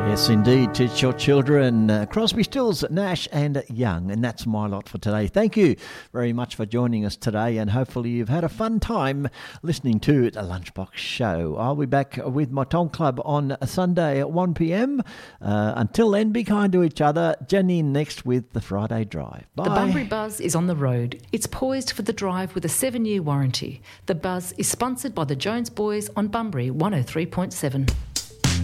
Yes, indeed. Teach your children. Crosby, Stills, Nash and Young. And that's my lot for today. Thank you very much for joining us today, and hopefully you've had a fun time listening to the Lunchbox Show. I'll be back with my Tom Club on Sunday at 1 p.m. Until then, be kind to each other. Jenny next with the Friday Drive. Bye. The Bunbury Buzz is on the road. It's poised for the drive with a 7-year warranty. The Buzz is sponsored by the Jones Boys on Bunbury 103.7.